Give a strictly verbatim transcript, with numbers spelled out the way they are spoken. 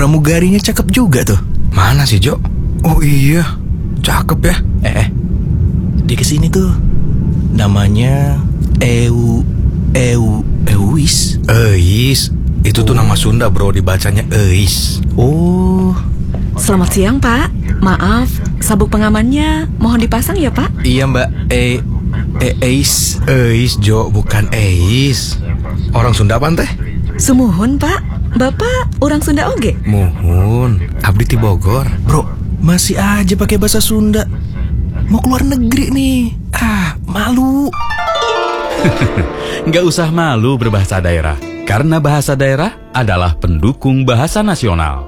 pramugarinya cakep juga tuh. Mana sih, Jo? Oh iya, cakep ya. Eh, eh. Dia kesini tuh. Namanya Eu Eu Euis. Eis. Itu tuh nama Sunda, bro, dibacanya Eis. Oh. Selamat siang, Pak. Maaf, sabuk pengamannya mohon dipasang ya, Pak. Iya, Mbak. E E Eis. Eis, Jo, bukan Eis. Orang Sunda apa teh? Sumuhun, Pak. Bapak orang Sunda oge? Muhun, abdi ti Bogor. Bro, masih aja pakai bahasa Sunda. Mau keluar negeri nih. Ah, malu. Nggak usah malu berbahasa daerah, karena bahasa daerah adalah pendukung bahasa nasional.